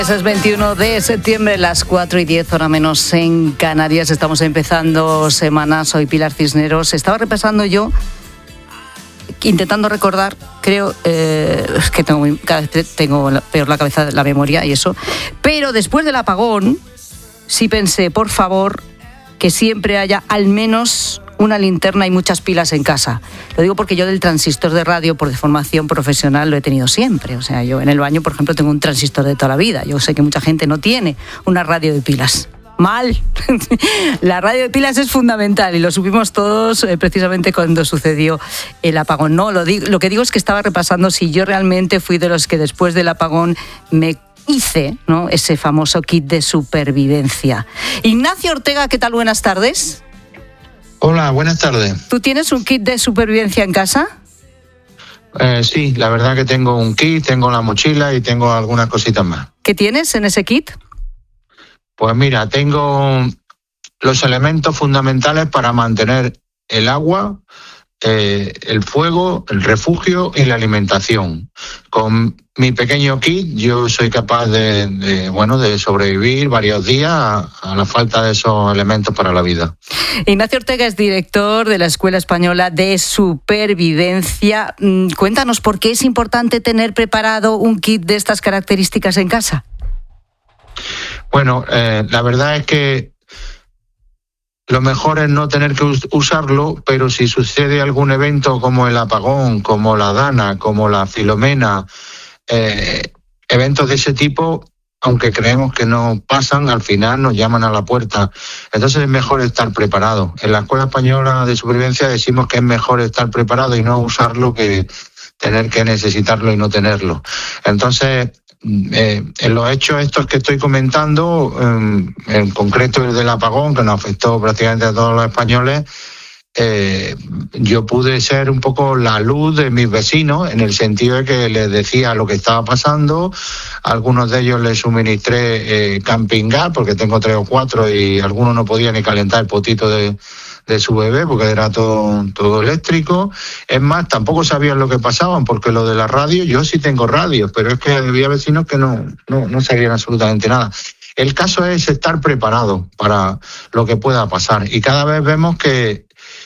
Es 21 de septiembre, las 4:10, hora menos en Canarias. Estamos empezando semana. Soy Pilar Cisneros. Estaba repasando yo, intentando recordar, creo, es que cada vez tengo peor la cabeza, la memoria y eso. Pero después del apagón, sí pensé, por favor, que siempre haya al menos una linterna y muchas pilas en casa. Lo digo porque yo del transistor de radio, por formación profesional, lo he tenido siempre. O sea, yo en el baño, por ejemplo, tengo un transistor de toda la vida. Yo sé que mucha gente no tiene una radio de pilas. Mal. La radio de pilas es fundamental y lo supimos todos precisamente cuando sucedió el apagón. No, lo que digo es que estaba repasando si yo realmente fui de los que después del apagón me hice, ¿no?, ese famoso kit de supervivencia. Ignacio Ortega, ¿qué tal? Buenas tardes. Hola, buenas tardes. ¿Tú tienes un kit de supervivencia en casa? Sí, la verdad que tengo un kit, tengo la mochila y tengo algunas cositas más. ¿Qué tienes en ese kit? Pues mira, tengo los elementos fundamentales para mantener el agua, el fuego, el refugio y la alimentación. Con mi pequeño kit yo soy capaz de sobrevivir varios días a la falta de esos elementos para la vida. Ignacio Ortega es director de la Escuela Española de Supervivencia. Cuéntanos, ¿por qué es importante tener preparado un kit de estas características en casa? Bueno, la verdad es que lo mejor es no tener que usarlo, pero si sucede algún evento como el apagón, como la Dana, como la Filomena, eventos de ese tipo, aunque creemos que no pasan, al final nos llaman a la puerta. Entonces es mejor estar preparado. En la Escuela Española de Supervivencia decimos que es mejor estar preparado y no usarlo que tener que necesitarlo y no tenerlo. Entonces, en los hechos estos que estoy comentando, en concreto el del apagón, que nos afectó prácticamente a todos los españoles, yo pude ser un poco la luz de mis vecinos, en el sentido de que les decía lo que estaba pasando. A algunos de ellos les suministré camping gas, porque tengo 3 o 4 y algunos no podían ni calentar el potito de su bebé porque era todo eléctrico. Es más, tampoco sabían lo que pasaban, porque lo de la radio, yo sí tengo radio, pero es que había vecinos que no sabían absolutamente nada. El caso es estar preparado para lo que pueda pasar, y cada vez vemos que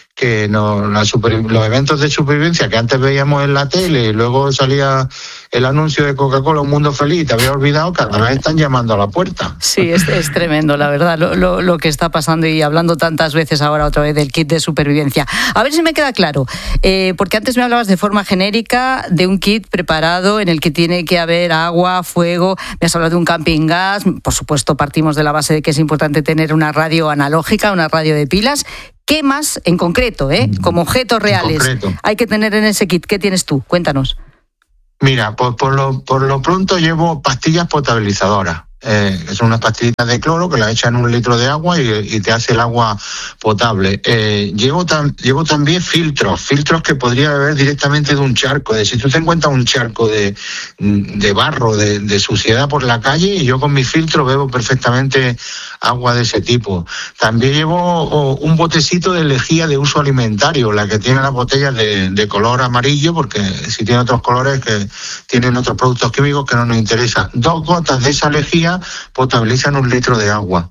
los eventos de supervivencia que antes veíamos en la tele y luego salía el anuncio de Coca-Cola, Un Mundo Feliz, te había olvidado, cada vez están llamando a la puerta. Sí, es tremendo, la verdad, lo que está pasando, y hablando tantas veces ahora otra vez del kit de supervivencia. A ver si me queda claro, porque antes me hablabas de forma genérica de un kit preparado en el que tiene que haber agua, fuego, me has hablado de un camping gas, por supuesto partimos de la base de que es importante tener una radio analógica, una radio de pilas. ¿Qué más en concreto, como objetos reales, hay que tener en ese kit? ¿Qué tienes tú? Cuéntanos. Mira, por lo pronto llevo pastillas potabilizadoras. Son unas pastillitas de cloro que las echas en 1 litro de agua y te hace el agua potable. Llevo también filtros que podría beber directamente de un charco. Si tú te encuentras un charco de barro, de suciedad por la calle, y yo con mi filtro bebo perfectamente agua de ese tipo. También llevo un botecito de lejía de uso alimentario, la que tiene las botellas de color amarillo, porque si tiene otros colores que tienen otros productos químicos que no nos interesan. 2 gotas de esa lejía potabilizan 1 litro de agua.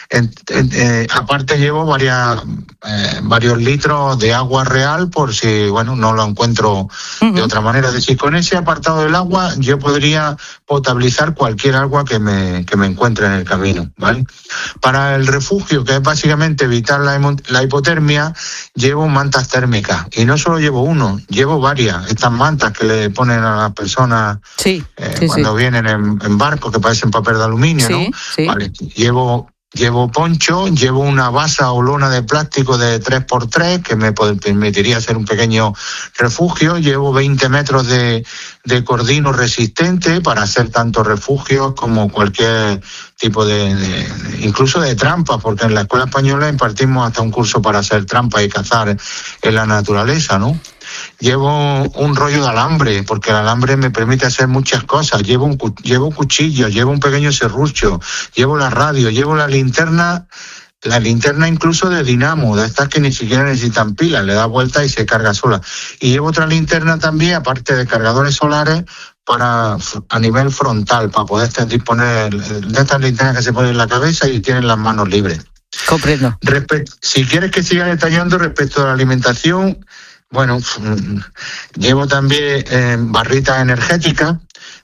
Aparte llevo varios litros de agua real, por si no lo encuentro de otra manera. Es decir, con ese apartado del agua yo podría potabilizar cualquier agua que me encuentre en el camino, ¿vale? Para el refugio, que es básicamente evitar la hipotermia, llevo mantas térmicas, y no solo llevo uno, llevo varias. Estas mantas que le ponen a las personas cuando vienen en barcos que parecen papel de aluminio, ¿no? Sí. Vale. Llevo poncho, llevo una basa o lona de plástico de 3x3 que me permitiría hacer un pequeño refugio. Llevo 20 metros de cordino resistente para hacer tanto refugios como cualquier tipo incluso de trampas, porque en la Escuela Española impartimos hasta un curso para hacer trampas y cazar en la naturaleza, ¿no? Llevo un rollo de alambre, porque el alambre me permite hacer muchas cosas. Llevo cuchillos, llevo un pequeño serrucho, llevo la radio, llevo la linterna incluso de dinamo, de estas que ni siquiera necesitan pilas, le da vuelta y se carga sola. Y llevo otra linterna también, aparte de cargadores solares, a nivel frontal, para poder disponer de estas linternas que se ponen en la cabeza y tienen las manos libres. Comprendo. Si quieres que siga detallando respecto a la alimentación, bueno, llevo también barritas energéticas,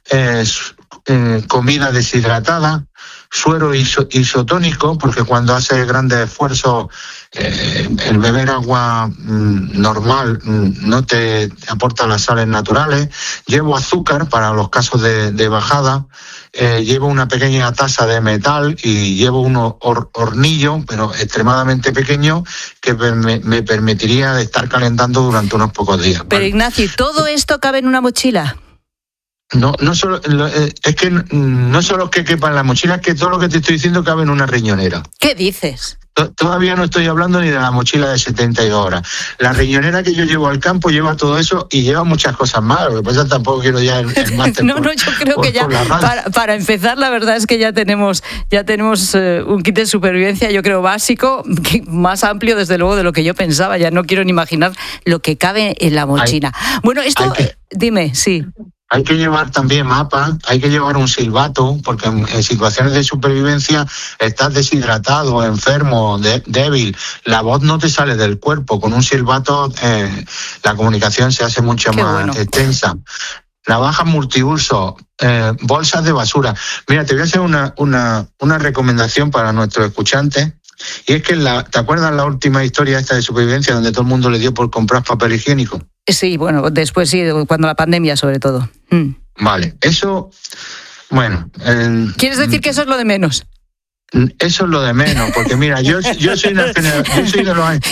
comida deshidratada, suero isotónico, porque cuando haces grandes esfuerzos, el beber agua normal no te aporta las sales naturales. Llevo azúcar para los casos de bajada, llevo una pequeña taza de metal y llevo un hornillo, pero extremadamente pequeño, que me permitiría estar calentando durante unos pocos días. Pero Ignacio, ¿todo esto cabe en una mochila? No solo es que no solo que quepa en la mochila, es que todo lo que te estoy diciendo cabe en una riñonera. ¿Qué dices? Todavía no estoy hablando ni de la mochila de 72 horas. La riñonera que yo llevo al campo lleva todo eso y lleva muchas cosas más. Lo que pasa es que tampoco quiero ya el máster. No, yo creo que ya para empezar, la verdad es que ya tenemos un kit de supervivencia, yo creo básico, más amplio desde luego de lo que yo pensaba. Ya no quiero ni imaginar lo que cabe en la mochila. Bueno, esto, dime, sí. Hay que llevar también mapas, hay que llevar un silbato, porque en situaciones de supervivencia estás deshidratado, enfermo, débil, la voz no te sale del cuerpo. Con un silbato la comunicación se hace mucho más extensa. Navajas multiuso, bolsas de basura. Mira, te voy a hacer una recomendación para nuestros escuchantes. Y es que, ¿te acuerdas la última historia esta de supervivencia donde todo el mundo le dio por comprar papel higiénico? Sí, bueno, después sí, cuando la pandemia sobre todo. Vale, eso, bueno... ¿Quieres decir que eso es lo de menos? Eso es lo de menos, porque mira, yo soy de los años...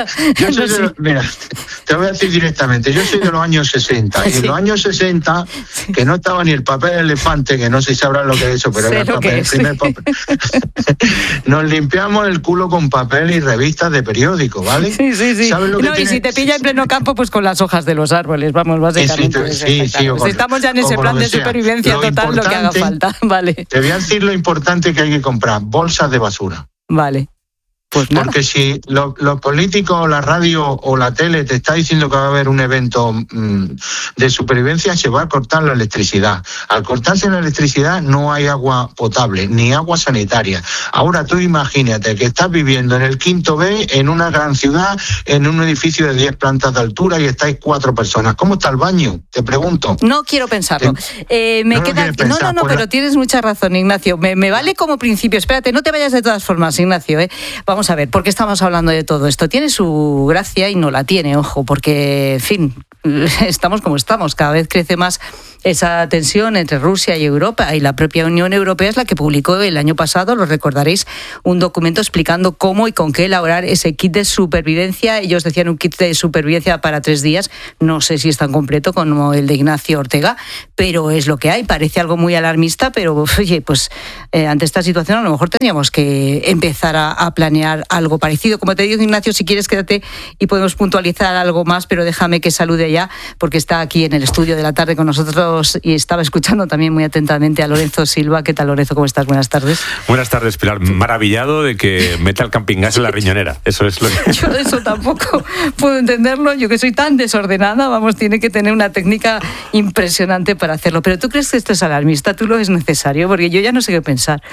Mira, te voy a decir directamente, yo soy de los años 60, y en los años 60, que no estaba ni el papel elefante, que no sé si sabrán lo que es eso, pero era el primer papel. Nos limpiamos el culo con papel y revistas de periódico, ¿vale? Sí. ¿Sabes lo que y si te pilla en pleno campo, pues con las hojas de los árboles, vamos, básicamente. Sí, estamos ya en ese plan de supervivencia total, lo que haga falta, vale. Te voy a decir lo importante que hay que comprar. Bolsas de basura. Vale. Pues nada. Porque si los políticos, la radio o la tele te está diciendo que va a haber un evento de supervivencia, se va a cortar la electricidad. Al cortarse la electricidad no hay agua potable, ni agua sanitaria. Ahora tú imagínate que estás viviendo en el Quinto B, en una gran ciudad, en un edificio de 10 plantas de altura y estáis 4 personas. ¿Cómo está el baño? Te pregunto. No quiero pensarlo. No, pero tienes mucha razón, Ignacio. Me vale como principio. Espérate, no te vayas de todas formas, Ignacio. Vamos a ver, ¿por qué estamos hablando de todo esto? Tiene su gracia y no la tiene, ojo, porque, en fin, estamos como estamos. Cada vez crece más esa tensión entre Rusia y Europa, y la propia Unión Europea es la que publicó el año pasado, lo recordaréis, un documento explicando cómo y con qué elaborar ese kit de supervivencia. Ellos decían un kit de supervivencia para 3 días. No sé si es tan completo como el de Ignacio Ortega, pero es lo que hay. Parece algo muy alarmista, pero oye, pues ante esta situación a lo mejor tendríamos que empezar a planear algo parecido. Como te digo, Ignacio, si quieres quédate y podemos puntualizar algo más, pero déjame que salude ya, porque está aquí en el estudio de la tarde con nosotros y estaba escuchando también muy atentamente a Lorenzo Silva. ¿Qué tal, Lorenzo? ¿Cómo estás? Buenas tardes. Buenas tardes, Pilar. Maravillado de que meta el camping gas en la riñonera. Eso es lo que... Yo de eso tampoco puedo entenderlo. Yo que soy tan desordenada, vamos, tiene que tener una técnica impresionante para hacerlo. Pero ¿tú crees que esto es alarmista? ¿Tú lo es necesario? Porque yo ya no sé qué pensar.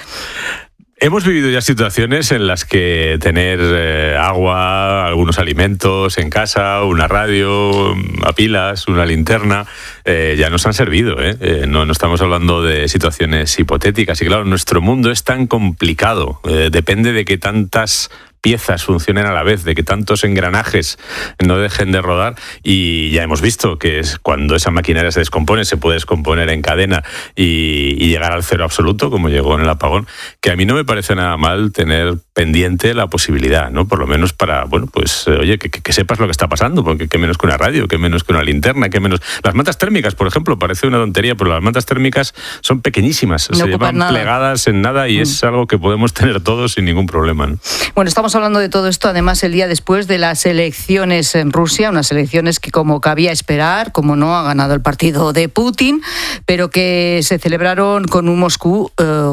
Hemos vivido ya situaciones en las que tener agua, algunos alimentos en casa, una radio a pilas, una linterna, ya nos han servido. No estamos hablando de situaciones hipotéticas. Y claro, nuestro mundo es tan complicado. Depende de que tantas piezas funcionen a la vez, de que tantos engranajes no dejen de rodar, y ya hemos visto que es cuando esa maquinaria se descompone, se puede descomponer en cadena y llegar al cero absoluto, como llegó en el apagón, que a mí no me parece nada mal tener pendiente la posibilidad, ¿no? Por lo menos para, bueno, pues, oye, que sepas lo que está pasando, porque qué menos que una radio, qué menos que una linterna, qué menos... Las mantas térmicas, por ejemplo, parece una tontería, pero las mantas térmicas son pequeñísimas, se llevan plegadas en nada y es algo que podemos tener todos sin ningún problema, ¿no? Bueno, estamos hablando de todo esto, además, el día después de las elecciones en Rusia, unas elecciones que, como cabía esperar, como no, ha ganado el partido de Putin, pero que se celebraron con un Moscú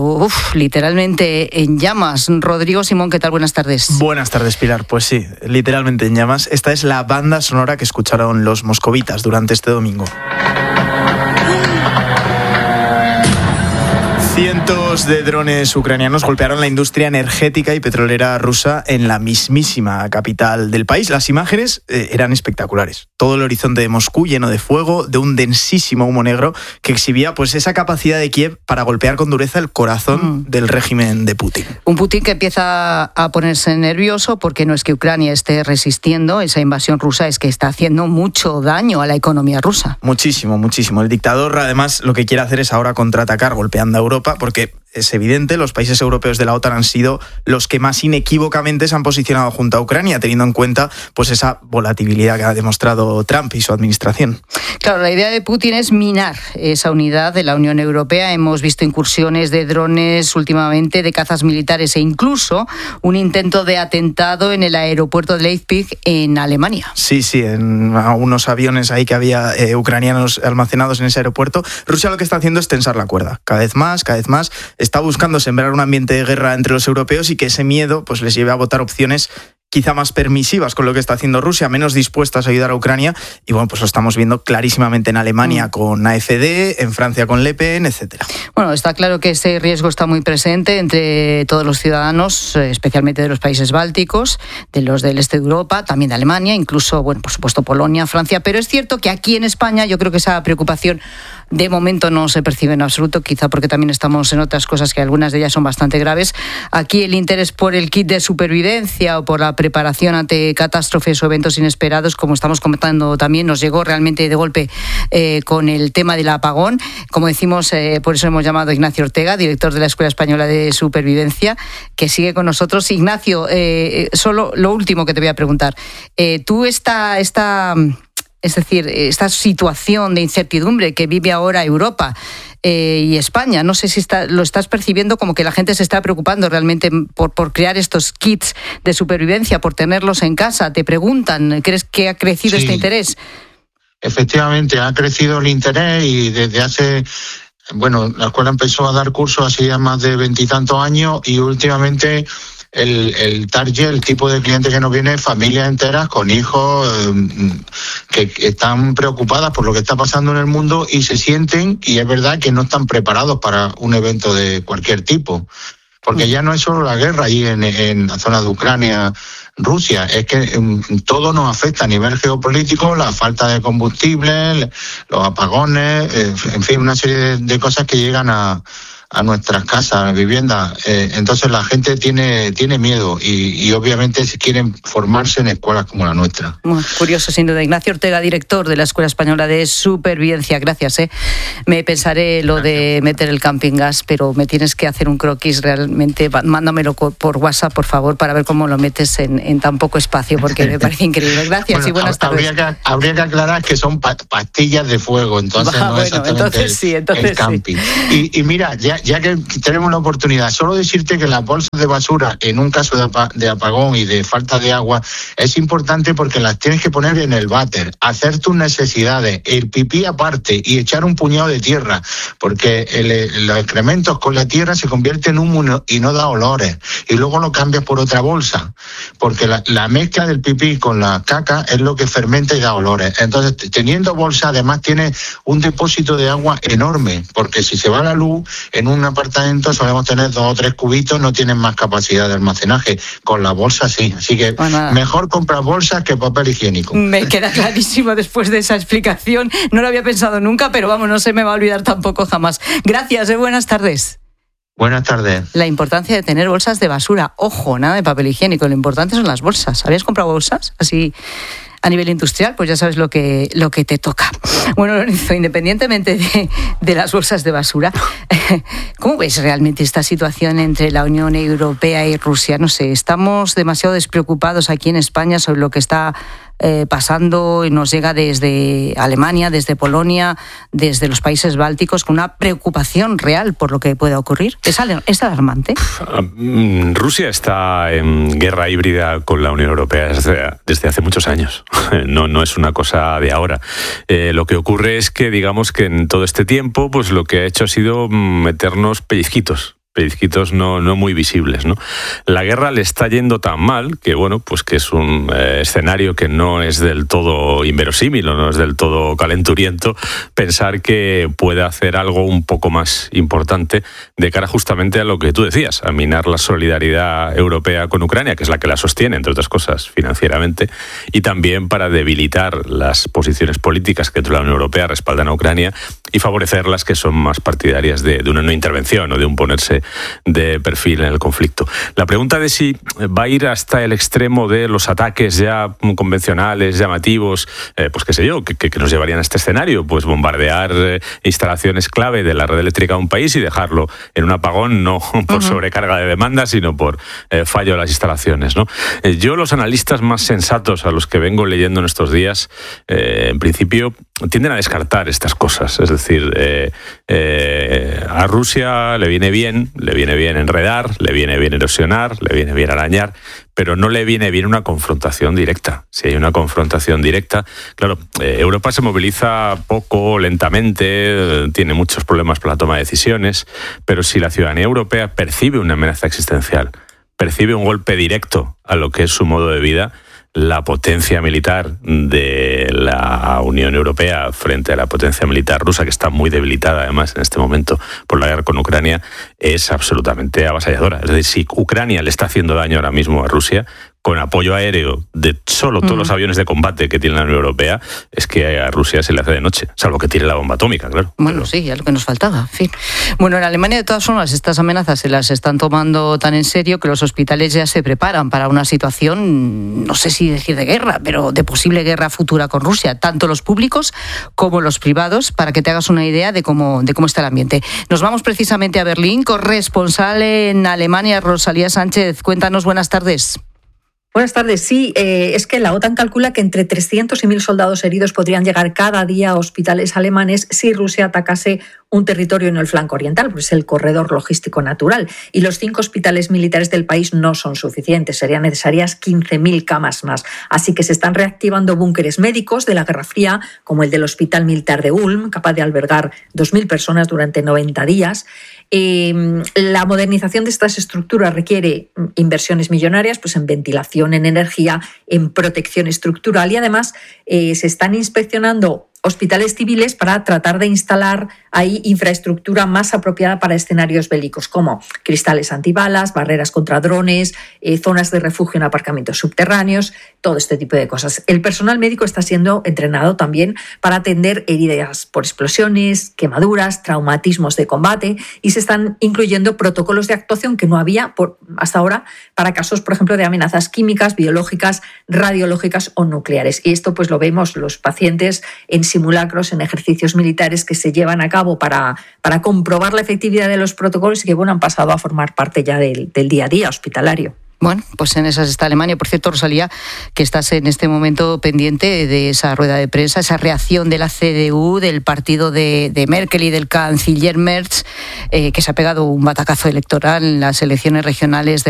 literalmente en llamas. Rodrigo Simón, ¿qué tal? Buenas tardes. Buenas tardes, Pilar. Pues sí, literalmente en llamas. Esta es la banda sonora que escucharon los moscovitas durante este domingo. Cientos de drones ucranianos golpearon la industria energética y petrolera rusa en la mismísima capital del país. Las imágenes eran espectaculares. Todo el horizonte de Moscú lleno de fuego, de un densísimo humo negro que exhibía pues esa capacidad de Kiev para golpear con dureza el corazón del régimen de Putin. Un Putin que empieza a ponerse nervioso porque no es que Ucrania esté resistiendo esa invasión rusa, es que está haciendo mucho daño a la economía rusa. Muchísimo, muchísimo. El dictador además lo que quiere hacer es ahora contraatacar golpeando a Europa, porque es evidente, los países europeos de la OTAN han sido los que más inequívocamente se han posicionado junto a Ucrania, teniendo en cuenta pues esa volatilidad que ha demostrado Trump y su administración. Claro, la idea de Putin es minar esa unidad de la Unión Europea. Hemos visto incursiones de drones últimamente, de cazas militares e incluso un intento de atentado en el aeropuerto de Leipzig en Alemania. Sí, en unos aviones ahí que había ucranianos almacenados en ese aeropuerto. Rusia lo que está haciendo es tensar la cuerda, cada vez más. Está buscando sembrar un ambiente de guerra entre los europeos y que ese miedo pues les lleve a votar opciones quizá más permisivas con lo que está haciendo Rusia, menos dispuestas a ayudar a Ucrania. Y bueno, pues lo estamos viendo clarísimamente en Alemania con AfD, en Francia con Le Pen, etcétera. Bueno, está claro que ese riesgo está muy presente entre todos los ciudadanos, especialmente de los países bálticos, de los del este de Europa, también de Alemania, incluso, bueno, por supuesto, Polonia, Francia. Pero es cierto que aquí en España yo creo que esa preocupación de momento no se percibe en absoluto, quizá porque también estamos en otras cosas que algunas de ellas son bastante graves. Aquí el interés por el kit de supervivencia o por la preparación ante catástrofes o eventos inesperados, como estamos comentando también, nos llegó realmente de golpe con el tema del apagón. Como decimos, por eso hemos llamado a Ignacio Ortega, director de la Escuela Española de Supervivencia, que sigue con nosotros. Ignacio, solo lo último que te voy a preguntar. Tú esta situación de incertidumbre que vive ahora Europa y España, no sé si lo estás percibiendo como que la gente se está preocupando realmente por crear estos kits de supervivencia, por tenerlos en casa. Te preguntan, ¿crees que ha crecido este interés? Efectivamente, ha crecido el interés y desde hace... Bueno, la escuela empezó a dar cursos hace ya más de 20 y tantos años y últimamente... El target, el tipo de cliente que nos viene, familias enteras con hijos que están preocupadas por lo que está pasando en el mundo y se sienten, y es verdad que no están preparados para un evento de cualquier tipo. Porque ya no es solo la guerra allí en la zona de Ucrania, Rusia, es que todo nos afecta a nivel geopolítico, la falta de combustible, los apagones, en fin, una serie de cosas que llegan a nuestras casas, viviendas. Entonces la gente tiene miedo y obviamente quieren formarse en escuelas como la nuestra. Muy curioso, sin duda. Ignacio Ortega, director de la Escuela Española de Supervivencia. Gracias. Me pensaré lo de meter el camping gas, pero me tienes que hacer un croquis realmente. Mándamelo por WhatsApp, por favor, para ver cómo lo metes en tan poco espacio, porque me parece increíble. Gracias. Bueno, y buenas tardes. Habría que aclarar que son pastillas de fuego, entonces no es exactamente el camping. Sí. Y mira, ya que tenemos la oportunidad, solo decirte que las bolsas de basura, en un caso de apagón y de falta de agua, es importante porque las tienes que poner en el váter, hacer tus necesidades, el pipí aparte y echar un puñado de tierra, porque los excrementos con la tierra se convierten en humo y no da olores, y luego lo cambias por otra bolsa, porque la mezcla del pipí con la caca es lo que fermenta y da olores. Entonces, teniendo bolsa, además tienes un depósito de agua enorme, porque si se va la luz, en un apartamento solemos tener 2 o 3 cubitos, no tienen más capacidad de almacenaje. Con la bolsa sí, así que mejor comprar bolsas que papel higiénico. Me queda clarísimo después de esa explicación. No lo había pensado nunca, pero vamos, no se me va a olvidar tampoco jamás. Gracias, buenas tardes. Buenas tardes. La importancia de tener bolsas de basura. Ojo, nada de papel higiénico, lo importante son las bolsas. ¿Habías comprado bolsas así a nivel industrial? Pues ya sabes lo que te toca. Bueno, Lorenzo, independientemente de las bolsas de basura, ¿cómo ves realmente esta situación entre la Unión Europea y Rusia? No sé, estamos demasiado despreocupados aquí en España sobre lo que está pasando y nos llega desde Alemania, desde Polonia, desde los países bálticos, con una preocupación real por lo que pueda ocurrir. ¿Es alarmante? Rusia está en guerra híbrida con la Unión Europea desde hace muchos años. No es una cosa de ahora. Lo que ocurre es que, digamos que en todo este tiempo, pues lo que ha hecho ha sido meternos pellizquitos. pellizquitos no muy visibles, ¿no? La guerra le está yendo tan mal que, bueno, pues que es un escenario que no es del todo inverosímil, o no es del todo calenturiento, pensar que puede hacer algo un poco más importante de cara justamente a lo que tú decías, a minar la solidaridad europea con Ucrania, que es la que la sostiene, entre otras cosas, financieramente, y también para debilitar las posiciones políticas que dentro de la Unión Europea respaldan a Ucrania y favorecer las que son más partidarias de una no intervención o de un ponerse de perfil en el conflicto. La pregunta de si va a ir hasta el extremo de los ataques ya convencionales, llamativos, pues qué sé yo, que nos llevarían a este escenario, pues bombardear instalaciones clave de la red eléctrica de un país y dejarlo en un apagón, no por sobrecarga de demanda, sino por fallo de las instalaciones, ¿no? Yo, los analistas más sensatos a los que vengo leyendo en estos días, en principio tienden a descartar estas cosas. Es decir, a Rusia le viene bien enredar, le viene bien erosionar, le viene bien arañar, pero no le viene bien una confrontación directa. Si hay una confrontación directa, claro, Europa se moviliza poco, lentamente, tiene muchos problemas para la toma de decisiones, pero si la ciudadanía europea percibe una amenaza existencial, percibe un golpe directo a lo que es su modo de vida, la potencia militar de la Unión Europea frente a la potencia militar rusa, que está muy debilitada además en este momento por la guerra con Ucrania, es absolutamente avasalladora. Es decir, si Ucrania le está haciendo daño ahora mismo a Rusia, con apoyo aéreo de solo todos los aviones de combate que tiene la Unión Europea, es que a Rusia se le hace de noche, salvo que tire la bomba atómica, claro. Bueno, sí, ya lo que nos faltaba, en fin. Bueno, en Alemania, de todas formas, estas amenazas se las están tomando tan en serio que los hospitales ya se preparan para una situación, no sé si decir de guerra, pero de posible guerra futura con Rusia, tanto los públicos como los privados, para que te hagas una idea de cómo está el ambiente. Nos vamos precisamente a Berlín, corresponsal en Alemania, Rosalía Sánchez. Cuéntanos, buenas tardes. Buenas tardes. Sí, es que la OTAN calcula que entre 300 y 1.000 soldados heridos podrían llegar cada día a hospitales alemanes si Rusia atacase un territorio en el flanco oriental, pues el corredor logístico natural. Y los 5 hospitales militares del país no son suficientes, serían necesarias 15.000 camas más. Así que se están reactivando búnkeres médicos de la Guerra Fría, como el del Hospital Militar de Ulm, capaz de albergar 2.000 personas durante 90 días. La modernización de estas estructuras requiere inversiones millonarias, pues en ventilación, en energía, en protección estructural, y además se están inspeccionando hospitales civiles para tratar de instalar ahí infraestructura más apropiada para escenarios bélicos, como cristales antibalas, barreras contra drones, zonas de refugio en aparcamientos subterráneos, todo este tipo de cosas. El personal médico está siendo entrenado también para atender heridas por explosiones, quemaduras, traumatismos de combate, y se están incluyendo protocolos de actuación que no había hasta ahora para casos, por ejemplo, de amenazas químicas, biológicas, radiológicas o nucleares. Y esto pues lo vemos los pacientes en simulacros, en ejercicios militares que se llevan a cabo para comprobar la efectividad de los protocolos y que han pasado a formar parte ya del día a día hospitalario. Bueno, pues en esas está Alemania. Por cierto, Rosalía, que estás en este momento pendiente de esa rueda de prensa, esa reacción de la CDU, del partido de Merkel y del canciller Merz, que se ha pegado un batacazo electoral en las elecciones regionales